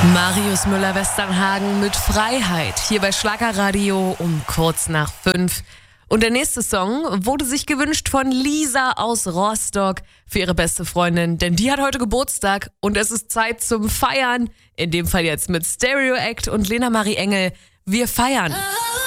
Marius Müller-Westernhagen mit Freiheit hier bei Schlagerradio um kurz nach 5. Und der nächste Song wurde sich gewünscht von Lisa aus Rostock für ihre beste Freundin, denn die hat heute Geburtstag und es ist Zeit zum Feiern. In dem Fall jetzt mit Stereo Act und Lena Marie Engel. Wir feiern.